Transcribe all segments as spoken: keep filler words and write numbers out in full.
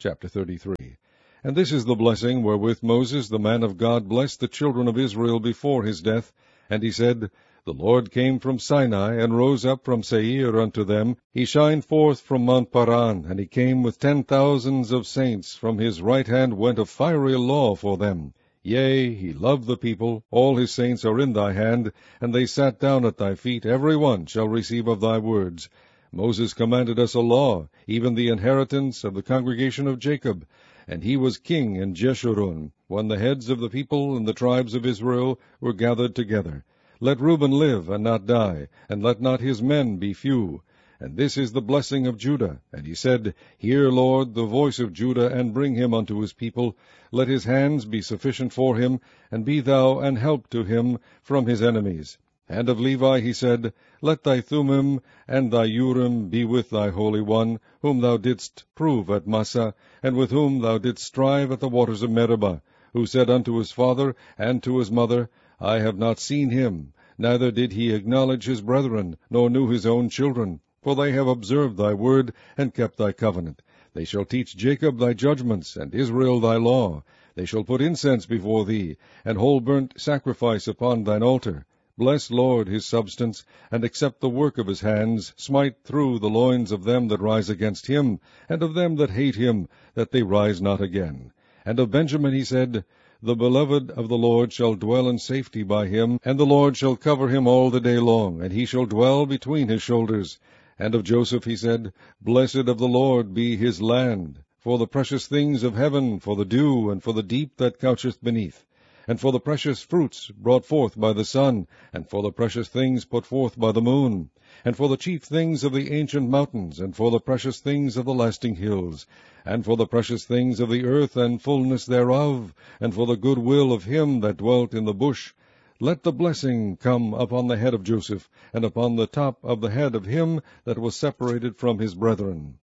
chapter thirty-three. And this is the blessing wherewith Moses the man of God blessed the children of Israel before his death. And he said, The Lord came from Sinai, and rose up from Seir unto them. He shined forth from Mount Paran, and he came with ten thousands of saints. From his right hand went a fiery law for them. Yea, he loved the people. All his saints are in thy hand, and they sat down at thy feet. Every one shall receive of thy words. Moses commanded us a law, even the inheritance of the congregation of Jacob. And he was king in Jeshurun, when the heads of the people and the tribes of Israel were gathered together. Let Reuben live and not die, and let not his men be few. And this is the blessing of Judah. And he said, Hear, Lord, the voice of Judah, and bring him unto his people. Let his hands be sufficient for him, and be thou an help to him from his enemies. And of Levi he said, Let thy Thummim and thy Urim be with thy Holy One, whom thou didst prove at Massah, and with whom thou didst strive at the waters of Meribah, who said unto his father and to his mother, I have not seen him, neither did he acknowledge his brethren, nor knew his own children. For they have observed thy word, and kept thy covenant. They shall teach Jacob thy judgments, and Israel thy law. They shall put incense before thee, and whole burnt sacrifice upon thine altar. Bless, Lord, his substance, and accept the work of his hands. Smite through the loins of them that rise against him, and of them that hate him, that they rise not again. And of Benjamin he said, The beloved of the Lord shall dwell in safety by him, and the Lord shall cover him all the day long, and he shall dwell between his shoulders. And of Joseph he said, Blessed of the Lord be his land, for the precious things of heaven, for the dew, and for the deep that coucheth beneath, and for the precious fruits brought forth by the sun, and for the precious things put forth by the moon, and for the chief things of the ancient mountains, and for the precious things of the lasting hills, and for the precious things of the earth and fullness thereof, and for the good will of him that dwelt in the bush. Let the blessing come upon the head of Joseph, and upon the top of the head of him that was separated from his brethren.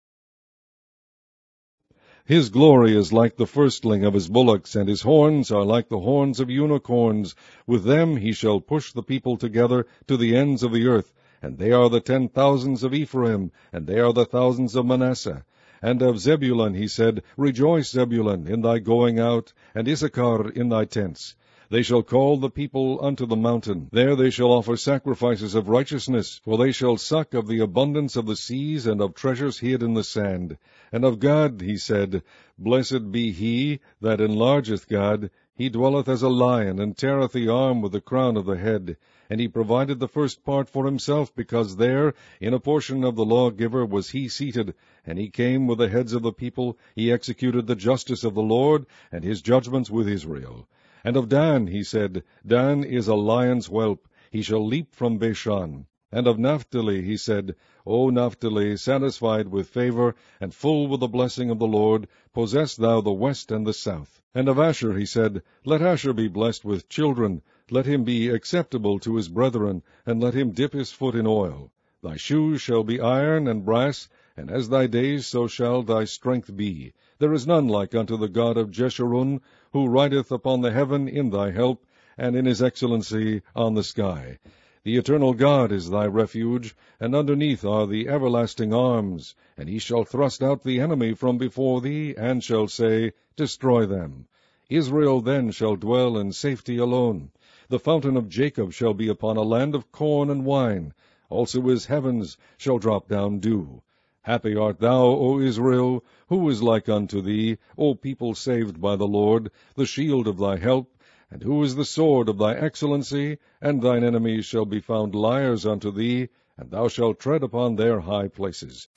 His glory is like the firstling of his bullocks, and his horns are like the horns of unicorns. With them he shall push the people together to the ends of the earth. And they are the ten thousands of Ephraim, and they are the thousands of Manasseh. And of Zebulun he said, Rejoice, Zebulun, in thy going out, and Issachar in thy tents. They shall call the people unto the mountain. There they shall offer sacrifices of righteousness, for they shall suck of the abundance of the seas, and of treasures hid in the sand. And of God he said, Blessed be he that enlargeth God. He dwelleth as a lion, and teareth the arm with the crown of the head. And he provided the first part for himself, because there, in a portion of the lawgiver, was he seated. And he came with the heads of the people. He executed the justice of the Lord, and his judgments with Israel. And of Dan he said, Dan is a lion's whelp, he shall leap from Bashan. And of Naphtali he said, O Naphtali, satisfied with favor, and full with the blessing of the Lord, possess thou the west and the south. And of Asher he said, Let Asher be blessed with children, let him be acceptable to his brethren, and let him dip his foot in oil. Thy shoes shall be iron and brass, and as thy days so shall thy strength be. There is none like unto the God of Jeshurun, who rideth upon the heaven in thy help, and in his excellency on the sky. The eternal God is thy refuge, and underneath are the everlasting arms. And he shall thrust out the enemy from before thee, and shall say, Destroy them. Israel then shall dwell in safety alone. The fountain of Jacob shall be upon a land of corn and wine. Also his heavens shall drop down dew. Happy art thou, O Israel! Who is like unto thee, O people saved by the Lord, the shield of thy help? And who is the sword of thy excellency? And thine enemies shall be found liars unto thee, and thou shalt tread upon their high places.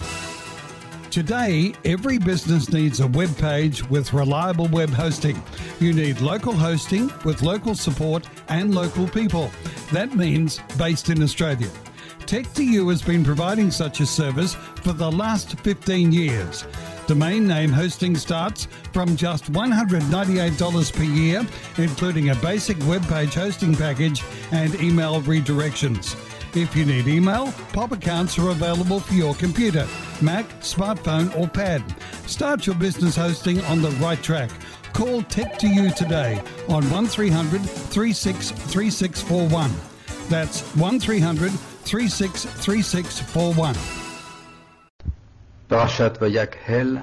Today, every business needs a web page with reliable web hosting. You need local hosting with local support and local people. That means based in Australia. Tech two U has been providing such a service for the last fifteen years. Domain name hosting starts from just one hundred ninety-eight dollars per year, including a basic web page hosting package and email redirections. If you need email, pop accounts are available for your computer, Mac, smartphone or pad. Start your business hosting on the right track. Call Tech two U today on one three hundred, three six three six four one. That's one three hundred, three six three six four one. פרשת ויקהל,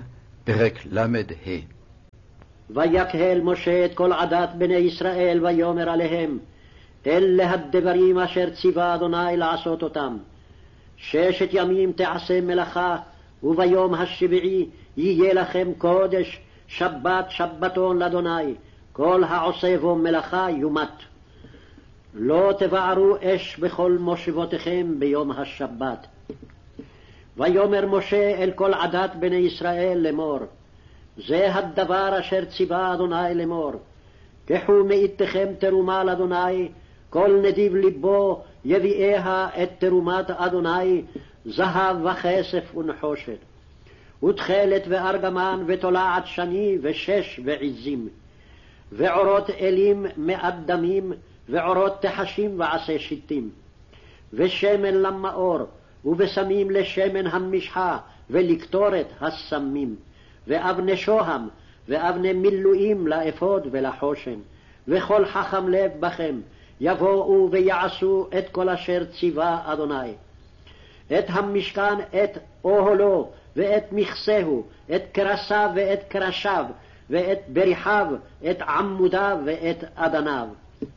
פרק למד ה. ויקהל משה את כל עדת בני ישראל ויאמר עליהם, אלה הדברים אשר ציווה אדוני לעשות אותם. ששת ימים תעשה מלאכה, וביום השביעי יהיה לכם קודש, שבת שבתון לאדוני, כל העושה בו מלאכה יומת. לא תבערו אש בכל מושבותיכם ביום השבת. ויאמר משה אל כל עדת בני ישראל לאמור, זה הדבר אשר ציווה אדוני לאמור, קחו מאיתכם תרומה לאדוני, כל נדיב ליבו יביאיה את תרומת אדוני, זהב וכסף ונחושת, ותכלת וארגמן ותולעת שני ושש ועזים, ועורות אלים מאדמים, ועורות תחשים ועשה שיטים, ושמן למאור, ובשמים לשמן המשחה, ולקטורת הסמים, ואבני שוהם, ואבני מילואים לאפוד ולחושן, וכל חכם לב בכם, יבואו ויעשו את כל אשר ציווה אדוני. את המשכן, את אוהלו, ואת מכסהו, את קרסיו ואת קרשיו, ואת בריחיו, את עמודיו ואת אדניו.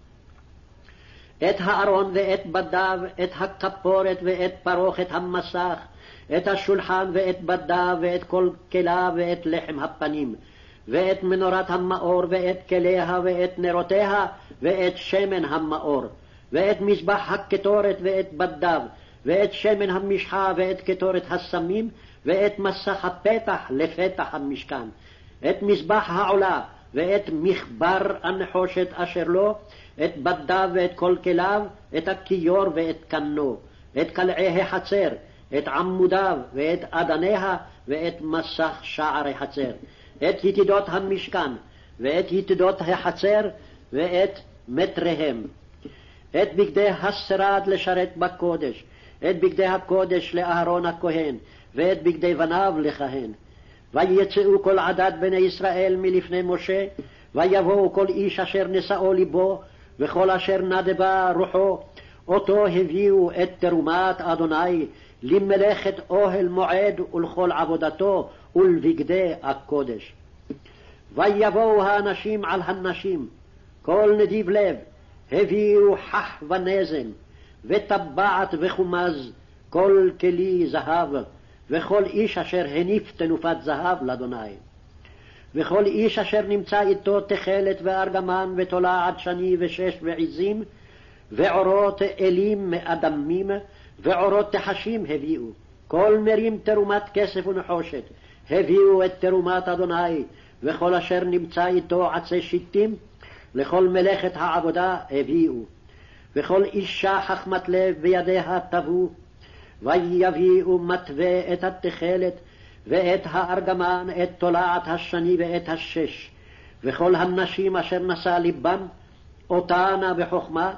את הארון ואת בדיו, את הכפורת ואת פרוכת המסך, את השולחן ואת בדיו, ואת כל כליו ואת לחם הפנים, ואת מנורת המאור ואת כליה ואת נרותיה, ואת שמן המאור, ואת מזבח הקטורת ואת בדיו, ואת שמן המשחה ואת קטורת הסמים, ואת מסך הפתח לפתח המשכן, את מזבח העולה, ואת מחבר הנחושת אשר לו, את בדיו ואת כל כליו, את הכיור ואת קנו, את קלעי החצר, את עמודיו ואת אדניה, ואת מסך שערי חצר, את יתידות המשכן, ואת יתידות החצר, ואת מטריהם, את בגדי השרד לשרת בקודש, את בגדי הקודש לאהרון הכהן, ואת בגדי בניו לכהן. ויצאו כל עדת בני ישראל מלפני משה, ויבואו כל איש אשר נשאו ליבו, וכל אשר נדבה רוחו, אותו הביאו את תרומת אדוני למלאכת אוהל מועד ולכל עבודתו ולבגדי הקודש. ויבואו האנשים על הנשים, כל נדיב לב, הביאו חח ונזם, וטבעת וחומז, כל כלי זהב, וכל איש אשר הניף תנופת זהב לאדוני. וכל איש אשר נמצא איתו תכלת וארגמן ותולעת שני ושש ועזים, ועורות אלים מאדמים, ועורות תחשים הביאו. כל מרים תרומת כסף ונחושת, הביאו את תרומת אדוני, וכל אשר נמצא איתו עצי שיטים, לכל מלאכת העבודה הביאו. וכל אישה חכמת לב בידיה תבו, ויביאו מתווה את התכלת, ואת הארגמן, את תולעת השני ואת השש, וכל הנשים אשר נשא ליבם, אותנה בחוכמה,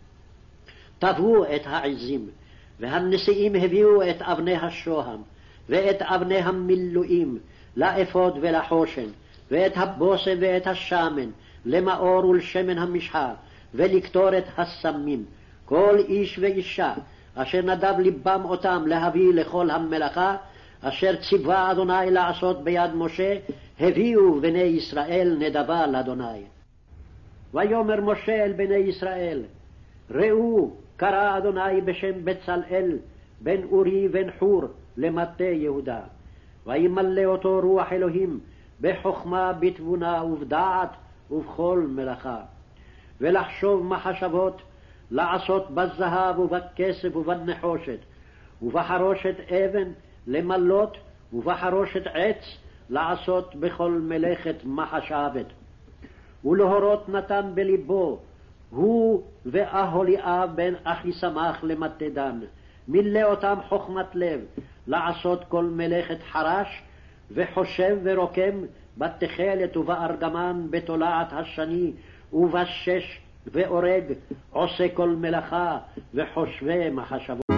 תבו את העזים, והנשיאים הביאו את אבני השוהם, ואת אבני המילואים, לאפוד ולחושן, ואת הבושם ואת השמן, למאור ולשמן המשחה, ולקטורת הסמים, כל איש ואישה, אשר נדב ליבם אותם להביא לכל המלאכה, אשר ציווה אדוני לעשות ביד משה, הביאו בני ישראל נדבה לאדוני. ויאמר משה אל בני ישראל, ראו, קרא אדוני בשם בצלאל, בן אורי בן חור, למטה יהודה. וימלא אותו רוח אלוהים, בחוכמה, בתבונה ובדעת, ובכל מלאכה. ולחשוב מחשבות, לעשות בזהב ובכסף ובנחושת, ובחרושת אבן, למלות, ובחרושת עץ, לעשות בכל מלאכת מחשבת. ולהורות נתן בליבו, הוא ואהוליאב בן אחיסמך למטה דן, מילא אותם חוכמת לב, לעשות כל מלאכת חרש, וחושב ורוקם, בתכלת ובארגמן, בתולעת השני, ובשש ואורג, עושה כל מלאכה, וחושבי מחשבות.